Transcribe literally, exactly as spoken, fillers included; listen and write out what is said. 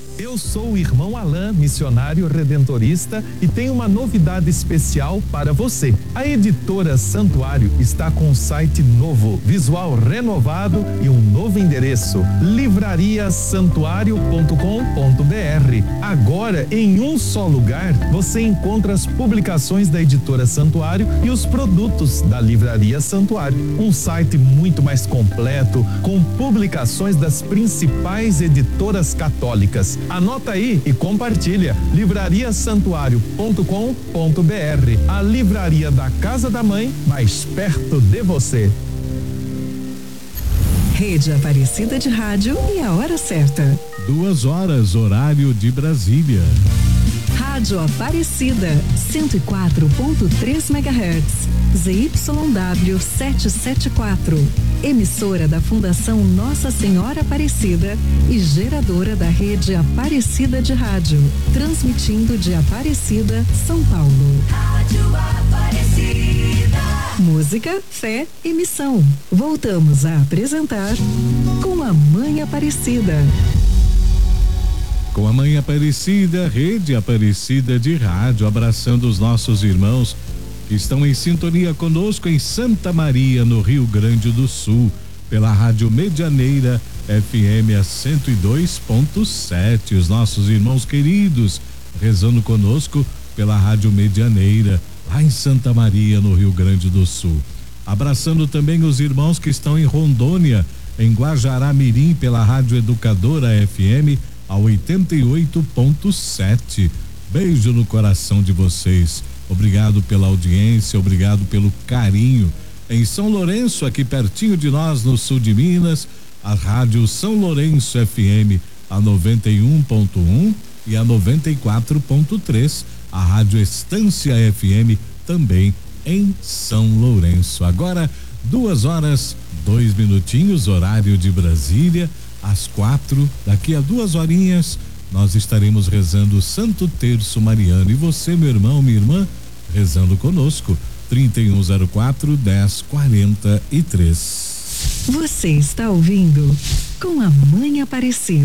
Eu sou o irmão Alain, missionário redentorista, e tenho uma novidade especial para você. A editora Santuário está com um site novo, visual renovado e um novo endereço: livraria santuário ponto com ponto br. Agora, em um só lugar, você encontra as publicações da editora Santuário e os produtos da Livraria Santuário. Um site muito mais completo, com publicações das principais editoras católicas. Anota aí e compartilha: livraria santuário ponto com ponto br, a livraria da Casa da Mãe, mais perto de você. Rede Aparecida de Rádio e a hora certa. Duas horas, horário de Brasília. Rádio Aparecida, cento e quatro ponto três megahertz, Z Y W setecentos e setenta e quatro. Emissora da Fundação Nossa Senhora Aparecida e geradora da rede Aparecida de Rádio, transmitindo de Aparecida, São Paulo. Rádio Aparecida. Música, fé e missão. Voltamos a apresentar Com a Mãe Aparecida. Com a Mãe Aparecida, Rede Aparecida de Rádio, abraçando os nossos irmãos que estão em sintonia conosco em Santa Maria, no Rio Grande do Sul, pela Rádio Medianeira F M a cento e dois ponto sete. Os nossos irmãos queridos rezando conosco pela Rádio Medianeira, lá em Santa Maria, no Rio Grande do Sul. Abraçando também os irmãos que estão em Rondônia, em Guajará-Mirim, pela Rádio Educadora F M a oitenta e oito ponto sete. Beijo no coração de vocês. Obrigado pela audiência, obrigado pelo carinho. Em São Lourenço, aqui pertinho de nós, no sul de Minas, a Rádio São Lourenço F M a noventa e um ponto um e a noventa e quatro ponto três, a Rádio Estância F M também em São Lourenço. Agora, duas horas, dois minutinhos, horário de Brasília. Às quatro, daqui a duas horinhas, nós estaremos rezando o Santo Terço Mariano. E você, meu irmão, minha irmã, rezando conosco. trinta e um zero quatro, dez quarenta e três. Você está ouvindo Com a Mãe Aparecida.